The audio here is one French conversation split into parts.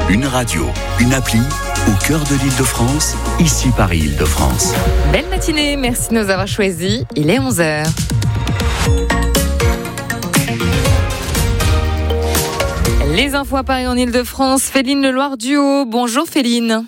Une radio, une appli, au cœur de l'Île-de-France, ici Paris-Île-de-France. Belle matinée, merci de nous avoir choisis. Il est 11h. Les infos à Paris en Île-de-France, Féline Leloir-Duhaut. Bonjour Féline.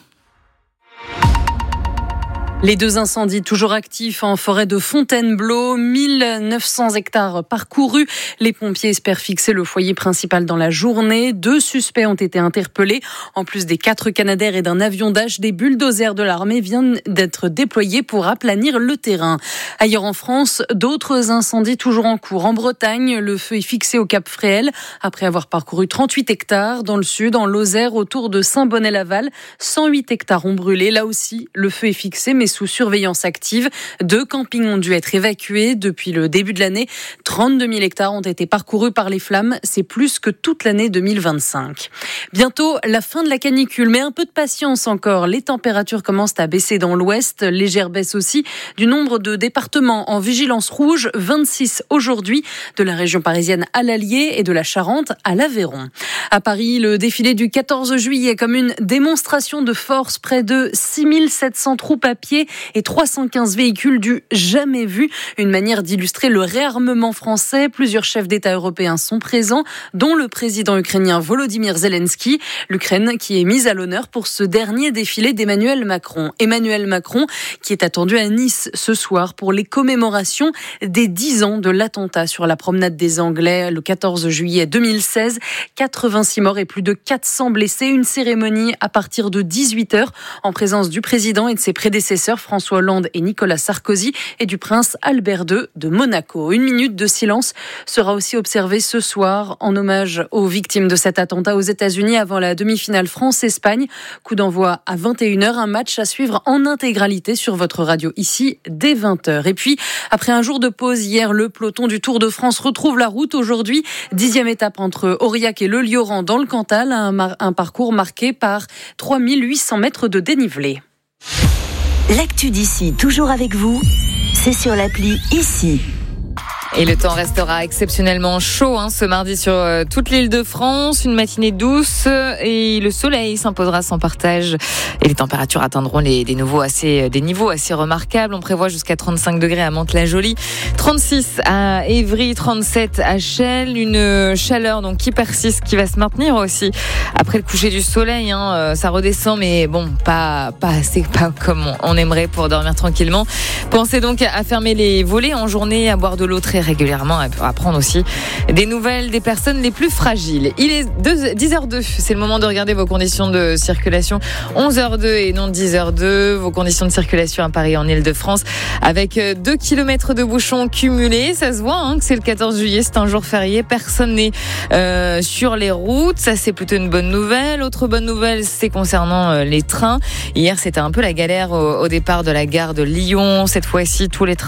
Les 2 incendies toujours actifs en forêt de Fontainebleau, 1900 hectares parcourus. Les pompiers espèrent fixer le foyer principal dans la journée. 2 suspects ont été interpellés. En plus des 4 Canadair et d'un avion Dash, des bulldozers de l'armée viennent d'être déployés pour aplanir le terrain. Ailleurs en France, d'autres incendies toujours en cours. En Bretagne, le feu est fixé au Cap Fréhel après avoir parcouru 38 hectares. Dans le sud, en Lozère, autour de Saint-Bonnet-Laval, 108 hectares ont brûlé. Là aussi, le feu est fixé, mais sous surveillance active. 2 campings ont dû être évacués. Depuis le début de l'année, 32 000 hectares ont été parcourus par les flammes. C'est plus que toute l'année 2025. Bientôt, la fin de la canicule, mais un peu de patience encore. Les températures commencent à baisser dans l'ouest. Légère baisse aussi du nombre de départements en vigilance rouge. 26 aujourd'hui, de la région parisienne à l'Allier et de la Charente à l'Aveyron. À Paris, le défilé du 14 juillet comme une démonstration de force. Près de 6700 troupes à pied et 315 véhicules du jamais vu. Une manière d'illustrer le réarmement français. Plusieurs chefs d'État européens sont présents, dont le président ukrainien Volodymyr Zelensky. L'Ukraine qui est mise à l'honneur pour ce dernier défilé d'Emmanuel Macron. Emmanuel Macron qui est attendu à Nice ce soir pour les commémorations des 10 ans de l'attentat sur la promenade des Anglais le 14 juillet 2016. 86 morts et plus de 400 blessés. Une cérémonie à partir de 18h en présence du président et de ses prédécesseurs François Hollande et Nicolas Sarkozy et du prince Albert II de Monaco. 1 minute de silence sera aussi observée ce soir en hommage aux victimes de cet attentat aux États-Unis avant la demi-finale France-Espagne. Coup d'envoi à 21h, un match à suivre en intégralité sur votre radio ici dès 20h. Et puis, après un jour de pause hier, le peloton du Tour de France retrouve la route aujourd'hui. 10e étape entre Aurillac et Le Lioran dans le Cantal, un parcours marqué par 3800 mètres de dénivelé. L'actu d'ici, toujours avec vous, c'est sur l'appli Ici. Et le temps restera exceptionnellement chaud ce mardi sur toute l'Île-de-France. Une matinée douce et le soleil s'imposera sans partage. Et les températures atteindront des niveaux assez remarquables. On prévoit jusqu'à 35 degrés à Mantes-la-Jolie, 36 à Évry, 37 à Chelles. Une chaleur donc qui persiste, qui va se maintenir aussi après le coucher du soleil. Ça redescend, mais bon, pas assez, pas comme on aimerait pour dormir tranquillement. Pensez donc à fermer les volets en journée, à boire de l'eau très régulièrement, à prendre aussi des nouvelles des personnes les plus fragiles. Il est 10h02, c'est le moment de regarder vos conditions de circulation. 11h02 et non 10h02, vos conditions de circulation à Paris en Île-de-France avec 2 km de bouchons cumulés. Ça se voit que c'est le 14 juillet, c'est un jour férié, personne n'est sur les routes, ça c'est plutôt une bonne nouvelle. Autre bonne nouvelle, c'est concernant les trains. Hier c'était un peu la galère au départ de la gare de Lyon. Cette fois-ci, tous les trains